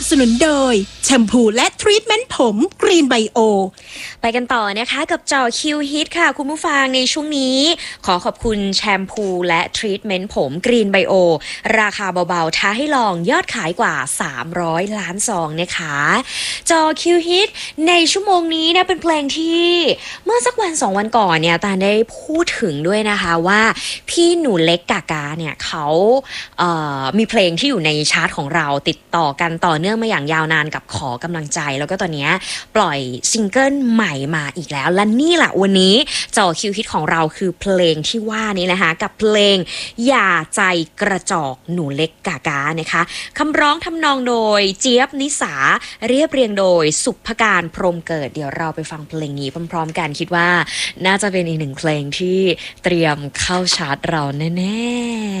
สนุนโดยแชมพูและทรีทเมนต์ผมกรีนไบโอไปกันต่อนะคะกับเจาะคิวฮิตค่ะคุณผู้ฟังในช่วงนี้ขอขอบคุณแชมพูและทรีทเมนต์ผมกรีนไบโอราคาเบาๆท้าให้ลองยอดขายกว่า300 ล้านซองนะคะเจาะคิวฮิตในชั่วโมงนี้เนี่ยเป็นเพลงที่เมื่อสักวัน2 วันก่อนเนี่ยตาได้พูดถึงด้วยนะคะว่าพี่หนูเล็กกากาเนี่ยเขามีเพลงที่อยู่ในชาร์ตของเราติดต่อกันต่อเนื่องมาอย่างยาวนานกับขอกำลังใจแล้วก็ตอนนี้ปล่อยซิงเกิลใหม่มาอีกแล้วและนี่แหละวันนี้เจาะคิวฮิตของเราคือเพลงที่ว่านี้นะคะกับเพลงอย่าใจกระจอกหนูเล็กกากานะคะคำร้องทำนองโดยเจี๊ยบนิสาเรียบเรียงโดยสุภการพรหมเกิดเดี๋ยวเราไปฟังเพลงนี้พร้อมๆกันคิดว่าน่าจะเป็นอีกหนึ่งเพลงที่เตรียมเข้าชาร์ตเราแน่ๆ